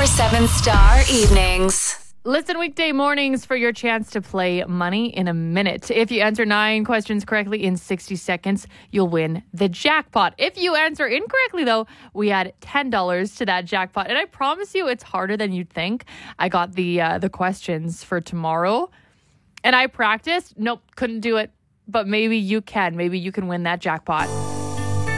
24/7 Star Evenings. Listen weekday mornings for your chance to play Money in a Minute. If you answer 9 questions correctly in 60 seconds, you'll win the jackpot. If you answer incorrectly, though, we add $10 to that jackpot. And I promise you, it's harder than you'd think. I got the questions for tomorrow, and I practiced. Nope, couldn't do it. But maybe you can. Maybe you can win that jackpot.